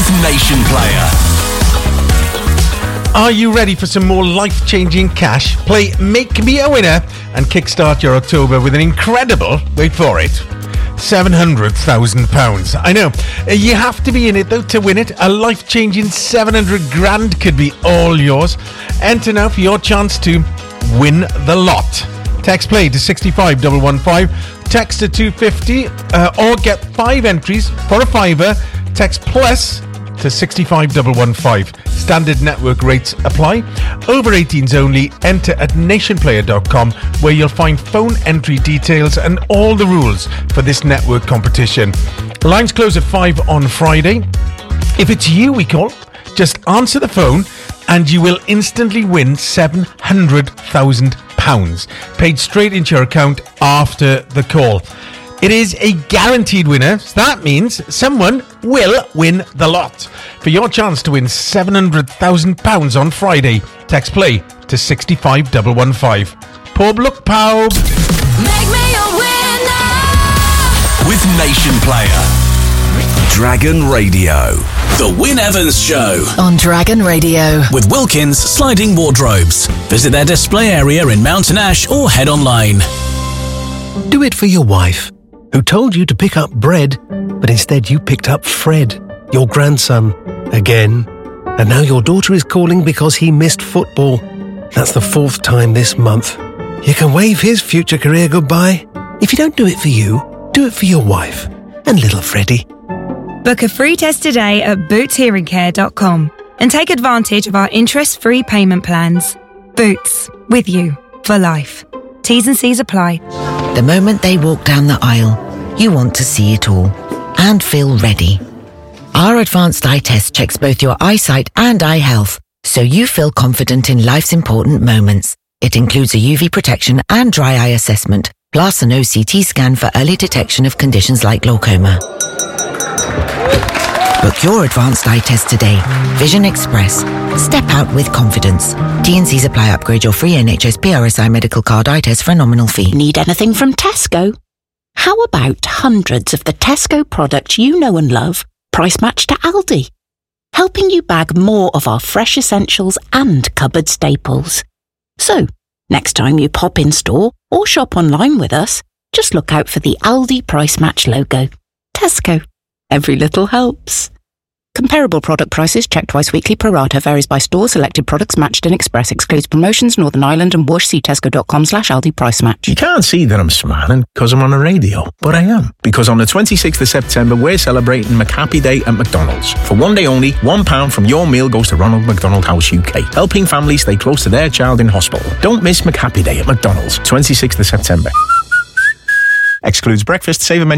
Nation Player. Are you ready for some more life-changing cash? Play Make Me a Winner and kickstart your October with an incredible, wait for it, £700,000. I know, you have to be in it though to win it. A life-changing 700 grand could be all yours. Enter now for your chance to win the lot. Text play to 65115, text to 250 or get 5 entries for a fiver. Text plus to 65115. Standard network rates apply. Over 18s only. Enter at nationplayer.com, where you'll find phone entry details and all the rules for this network competition. Lines close at 5 on Friday. If it's you we call, just answer the phone and you will instantly win £700,000 paid straight into your account after the call. It is a guaranteed winner, so that means someone will win the lot. For your chance to win £700,000 on Friday, text play to 65115. Pob look, pawb. Make me a winner with Nation Player. Dragon Radio. The Wyn Evans Show. On Dragon Radio. With Wilkins Sliding Wardrobes. Visit their display area in Mountain Ash or head online. Do it for your wife, who told you to pick up bread, but instead you picked up Fred, your grandson, again. And now your daughter is calling because he missed football. That's the 4th time this month. You can wave his future career goodbye. If you don't do it for you, do it for your wife and little Freddie. Book a free test today at bootshearingcare.com and take advantage of our interest-free payment plans. Boots, with you for life. T's and C's apply. The moment they walk down the aisle, you want to see it all and feel ready. Our advanced eye test checks both your eyesight and eye health, so you feel confident in life's important moments. It includes a UV protection and dry eye assessment, plus an OCT scan for early detection of conditions like glaucoma. Book your advanced eye test today. Vision Express. Step out with confidence. T&Cs apply. Upgrade your free NHS PRSI medical card eye test for a nominal fee. Need anything from Tesco? How about hundreds of the Tesco products you know and love, price matched to Aldi? Helping you bag more of our fresh essentials and cupboard staples. So, next time you pop in store or shop online with us, just look out for the Aldi Price Match logo. Tesco. Every little helps. Comparable product prices checked twice weekly. Pro rata varies by store. Selected products matched in Express. Excludes promotions. Northern Ireland and Whoosh. See tesco.com/Aldi Price Match. You can't see that I'm smiling because I'm on a radio, but I am. Because on the 26th of September, we're celebrating McHappy Day at McDonald's. For one day only, £1 from your meal goes to Ronald McDonald House UK, helping families stay close to their child in hospital. Don't miss McHappy Day at McDonald's, 26th of September. Excludes breakfast. Save a menu.